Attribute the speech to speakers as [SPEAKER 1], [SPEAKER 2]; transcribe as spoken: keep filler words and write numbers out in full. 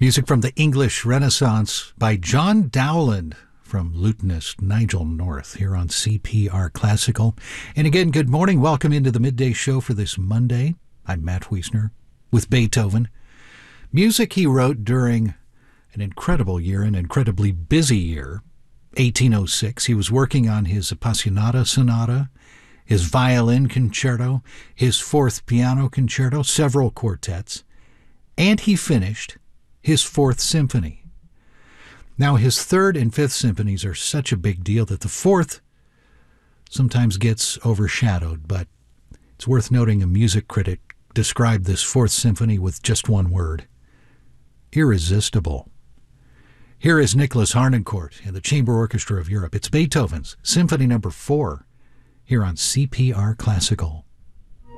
[SPEAKER 1] Music from the English Renaissance by John Dowland from lutenist Nigel North here on C P R Classical. And again, good morning. Welcome into the midday show for this Monday. I'm Matt Wiesner with Beethoven. Music he wrote during an incredible year, an incredibly busy year, eighteen oh six. He was working on his Appassionata Sonata, his violin concerto, his fourth piano concerto, several quartets, and he finished his fourth symphony. Now, his third and fifth symphonies are such a big deal that the fourth sometimes gets overshadowed, but it's worth noting a music critic described this fourth symphony with just one word: irresistible. Here is Nicholas Harnoncourt and the Chamber Orchestra of Europe. It's Beethoven's Symphony Number Four here on C P R Classical.